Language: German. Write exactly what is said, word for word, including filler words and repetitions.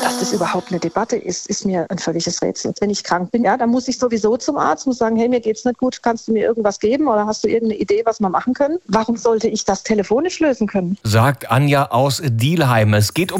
Dass das überhaupt eine Debatte ist, ist mir ein völliges Rätsel. Wenn ich krank bin, ja, dann muss ich sowieso zum Arzt, muss sagen, hey, mir geht's nicht gut, kannst du mir irgendwas geben oder hast du irgendeine Idee, was wir machen können? Warum sollte ich das telefonisch lösen können? Sagt Anja aus Dielheim. Es geht um